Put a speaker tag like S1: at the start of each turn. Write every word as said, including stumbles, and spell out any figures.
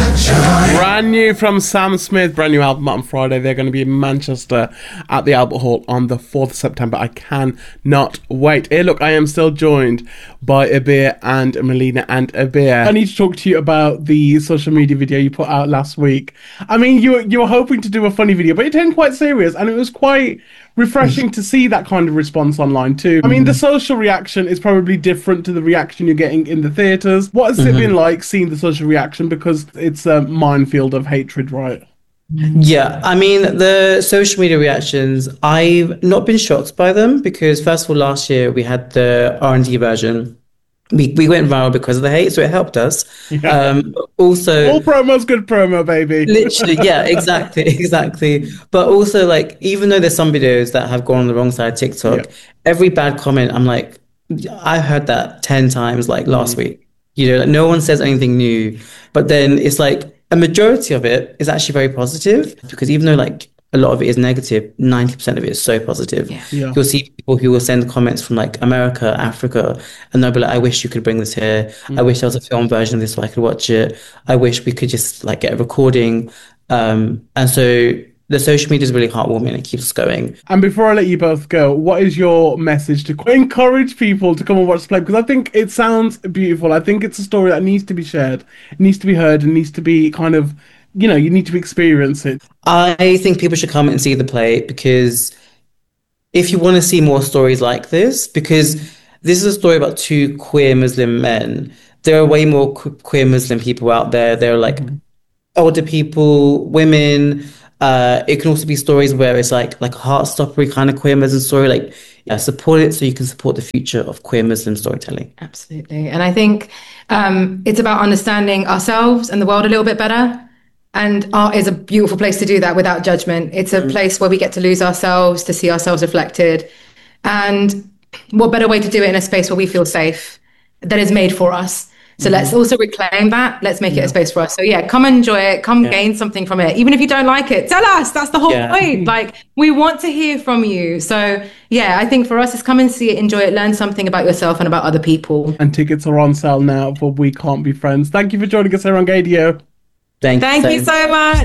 S1: Brand new from Sam Smith, brand new album on Friday. They're going to be in Manchester at the Albert Hall on the fourth of September. I cannot wait. Hey, look, I am still joined by Abir and Melina. And Abir, I need to talk to you about the social media video you put out last week. I mean, you were, you were hoping to do a funny video, but it turned quite serious, and it was quite refreshing to see that kind of response online too. I mean, the social reaction is probably different to the reaction you're getting in the theatres. What has mm-hmm. it been like seeing the social reaction? Because it's a minefield of hatred, right?
S2: Yeah, I mean, the social media reactions, I've not been shocked by them because, first of all, last year we had the R and D version. We we went viral because of the hate, so it helped us. Yeah. Um, also,
S1: all promo's good promo, baby.
S2: Literally, yeah, exactly, exactly. But also, like, even though there's some videos that have gone on the wrong side of TikTok, yeah. every bad comment, I'm like, I heard that ten times, like last mm. week. You know, like, no one says anything new, but then it's like a majority of it is actually very positive because even though like a lot of it is negative, ninety percent of it is so positive. Yeah. Yeah. You'll see people who will send comments from like America, Africa, and they'll be like, I wish you could bring this here. Mm. I wish there was a film version of this so I could watch it. I wish we could just like get a recording. Um, and so the social media is really heartwarming and it keeps us going.
S1: And before I let you both go, what is your message to encourage people to come and watch the play? Because I think it sounds beautiful. I think it's a story that needs to be shared. It needs to be heard and needs to be kind of, you know, you need to experience it.
S2: I think people should come and see the play because if you want to see more stories like this, because this is a story about two queer Muslim men. There are way more qu- queer Muslim people out there. There are like mm-hmm. older people, women. Uh, it can also be stories where it's like like a heart-stoppery kind of queer Muslim story. Like, yeah, support it so you can support the future of queer Muslim storytelling.
S3: Absolutely. And I think um, it's about understanding ourselves and the world a little bit better. And art is a beautiful place to do that without judgment. It's a mm. place where we get to lose ourselves, to see ourselves reflected. And what better way to do it in a space where we feel safe, that is made for us. So mm. let's also reclaim that. Let's make yeah. it a space for us. So yeah, come enjoy it. Come yeah. gain something from it. Even if you don't like it, tell us. That's the whole yeah. point. Like, we want to hear from you. So yeah, I think for us, it's come and see it, enjoy it, learn something about yourself and about other people.
S1: And tickets are on sale now for We Can't Be Friends. Thank you for joining us here on Gaydio.
S2: Thank,
S3: Thank you so much.